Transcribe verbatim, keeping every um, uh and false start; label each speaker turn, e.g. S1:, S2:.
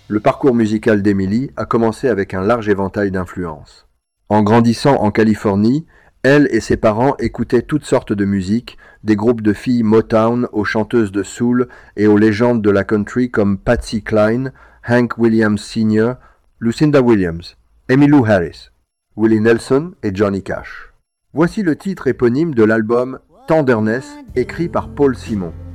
S1: Le parcours musical d'Emily a commencé avec un large éventail d'influences. En grandissant en Californie, elle et ses parents écoutaient toutes sortes de musique, des groupes de filles Motown aux chanteuses de soul et aux légendes de la country comme Patsy Cline, Hank Williams Senior, Lucinda Williams, Emmylou Harris, Willie Nelson et Johnny Cash. Voici le titre éponyme de l'album Tenderness écrit par Paul Simon.